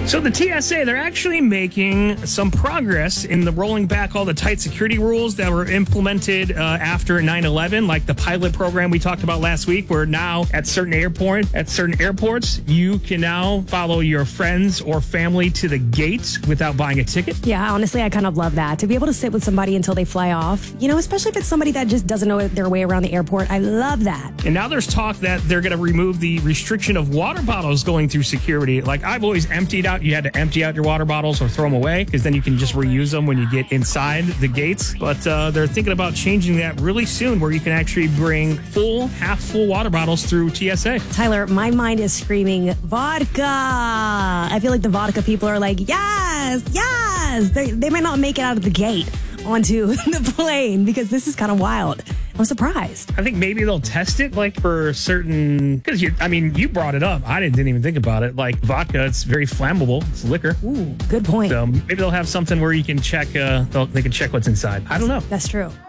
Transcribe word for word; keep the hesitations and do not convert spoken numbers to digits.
So the T S A, they're actually making some progress in the rolling back all the tight security rules that were implemented uh, after nine eleven, like the pilot program we talked about last week, where now at certain airport, at certain airports, you can now follow your friends or family to the gate without buying a ticket. Yeah, honestly, I kind of love that. To be able to sit with somebody until they fly off, you know, especially if it's somebody that just doesn't know their way around the airport. I love that. And now there's talk that they're going to remove the restriction of water bottles going through security. Like I've always emptied out, you had to empty out your water bottles or throw them away because then you can just reuse them when you get inside the gates. But uh, they're thinking about changing that really soon where you can actually bring full, half full water bottles through T S A. Tyler, my mind is screaming vodka. I feel like the vodka people are like, yes, yes. They, they might not make it out of the gate onto the plane because this is kind of wild. I'm surprised. I think maybe they'll test it like for certain, because you, I mean, you brought it up. I didn't, didn't even think about it. Like vodka, it's very flammable. It's liquor. Ooh, good point. So maybe they'll have something where you can check, uh, they'll, they can check what's inside. I don't know. That's true.